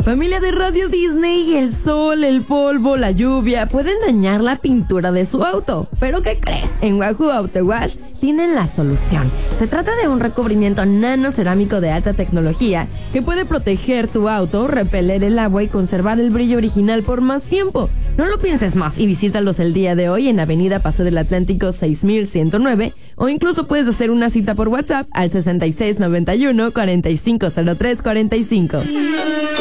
Familia de Radio Disney, el sol, el polvo, la lluvia pueden dañar la pintura de su auto. ¿Pero qué crees? En Wahoo Auto Wash tienen la solución. Se trata de un recubrimiento nanocerámico de alta tecnología que puede proteger tu auto, repeler el agua y conservar el brillo original por más tiempo. No lo pienses más y visítalos el día de hoy en Avenida Paseo del Atlántico 6109 o incluso puedes hacer una cita por WhatsApp al 6691 450345.